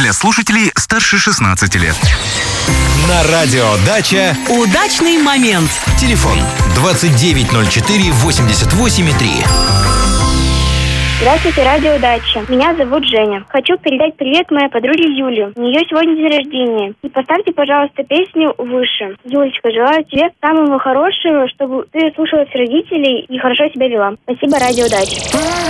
для слушателей старше 16 лет. На радио «Дача» удачный момент. Телефон 2904-88,3. Здравствуйте, радио «Дача». Меня зовут Женя. Хочу передать привет моей подруге Юле. У нее сегодня день рождения. И поставьте, пожалуйста, песню «Выше». Юлечка, желаю тебе самого хорошего, чтобы ты слушалась родителей и хорошо себя вела. Спасибо, радио «Дача».